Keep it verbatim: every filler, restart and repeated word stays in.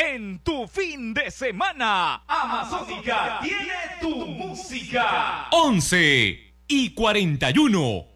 en tu fin de semana. Amazónica tiene tu música. once y cuarenta y uno.